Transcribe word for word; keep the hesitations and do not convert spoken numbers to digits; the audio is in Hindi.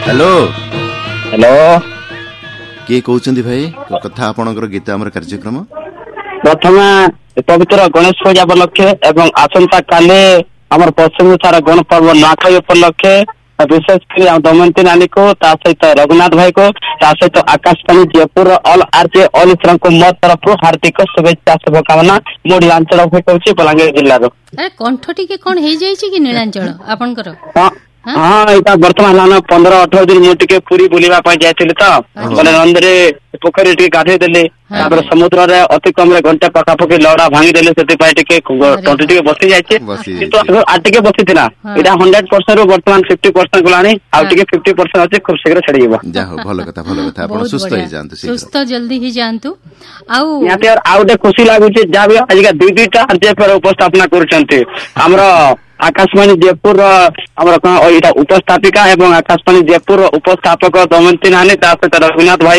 हेलो हेलो किए कहते भाई कथा आपणकर गीत आमर कार्यक्रम प्रथम पवित्र गणेश पूजा उपलक्षे एवं आसंता काले आमर पश्चिम ओडिशा गण पर्व नुआखाई उपलक्षे विशेषकर दमयंती नानी को ता सहित रघुनाथ भाई को ता सहित Akashvani Jaipur all RJ all इस्रान को मो तरफ हार्दिक शुभेच्छा शुभकामना मो नीलांचल कहूँ बलांगीर जिलार कंठ टी कौन हो जाए कि नीलांचल आपनकर हाँ यहाँ बर्तमान पंद्रह अठर दिन मुझे पुरी बुलवा जाइली तो मैंने नंदरे पोखरी टे गाधे देले समुद्र रे अति कम रे घंटे पकापकी लड़ा भांगी देले से तंटी टे बसी जाइए आटे बसी था यहाँ हंड्रेड परसेंट रू बर्तमान फिफ्टी परसेंट गलानी आउटे फिफ्टी परसेंट अच्छे खूब शीघ्र छड़ी भल कथा भल कथा सुस्थ ही जातु सुस्थ जल्दी ही जातु आउटे खुशी लगुच जहाँ भी आज दुई दुईटा आरजे उपस्थापना कर आकाशवाणी जयपुर उपस्थापिका एवं आकाशवाणी जयपुर उपस्थापक दमयंती नानी सहित रघुनाथ भाई